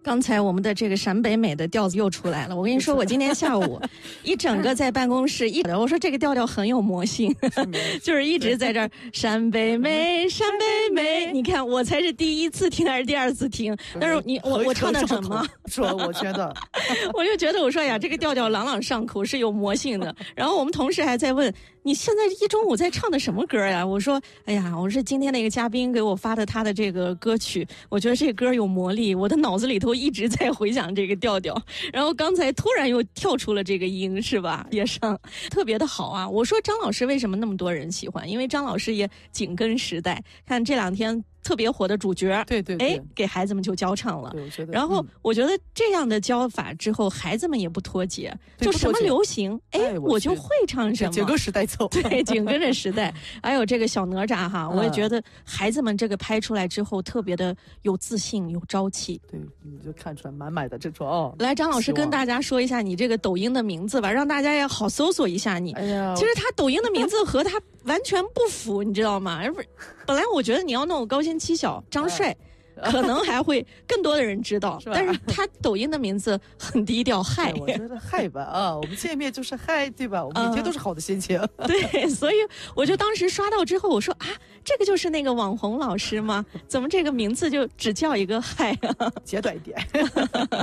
刚才我们的这个陕北美的调子又出来了。我跟你说，我今天下午一整个在办公室我说这个调调很有魔性，就是一直在这儿陕北美，陕北美。你看，我才是第一次听还是第二次听？但是我唱的准吗？ 说我觉得， 我就觉得我说呀，这个调调朗朗上口，是有魔性的。然后我们同事还在问，你现在一中午在唱的什么歌呀？我说，哎呀，我是今天那个嘉宾给我发的他的这个歌曲，我觉得这歌有魔力，我的脑子里头一直在回想这个调调。然后刚才突然又跳出了这个音，是吧？也上特别的好啊。我说张老师为什么那么多人喜欢？因为张老师也紧跟时代，看这两天特别火的主角， 对， 给孩子们就教唱了。 对，我觉得， 然后我觉得这样的教法之后，孩子们也不脱节，就什么流行，我就会唱什么， 紧跟时代走， 对，紧跟着时代。还有这个小哪吒哈，我也觉得孩子们这个拍出来之后特别的有自信、有朝气。 对，你就看出来满满的这种来，张老师跟大家说一下你这个抖音的名字吧，让大家也好搜索一下你。 哎呀， 其实他抖音的名字和他完全不符，你知道吗？本来我觉得你要弄高薪妻小张帅，可能还会更多的人知道，但是他抖音的名字很低调，嗨， 我觉得嗨吧啊，我们见面就是嗨，对吧？我们每天都是好的心情。 对，所以我就当时刷到之后，我说啊，这个就是那个网红老师吗？怎么这个名字就只叫一个嗨啊？ 简短一点。